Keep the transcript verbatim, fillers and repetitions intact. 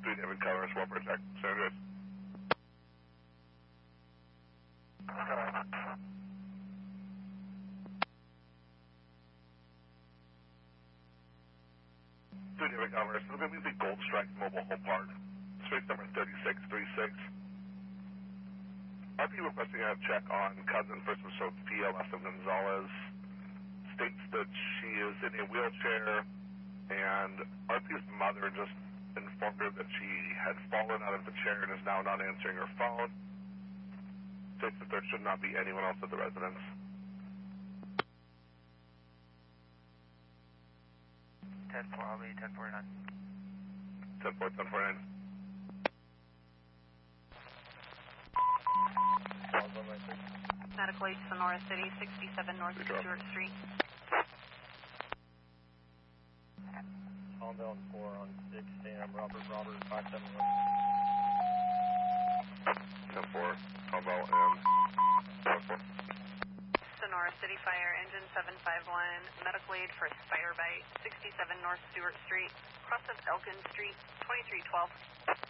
three David Colors, well protect, San Andreas. three David Colors, this is going to be the Gold Strike Mobile Home Park, space number thirty-six thirty-six. R P requesting a check on cousin first of P L S of Gonzalez. States that she is in a wheelchair, and R P's mother just informed her that she had fallen out of the chair and is now not answering her phone. States that there should not be anyone else at the residence. ten four, I'll be ten forty-nine. ten four, ten forty-nine. Medical aid Sonora City, sixty-seven North Stewart Street. Palm Bell four on six, Sam, Robert, Robert, five seven one. ten four, Palm Bell and ten four. Sonora City Fire, engine seven five one, medical aid for fire bite, sixty-seven North Stewart Street, cross of Elkin Street, twenty-three twelve.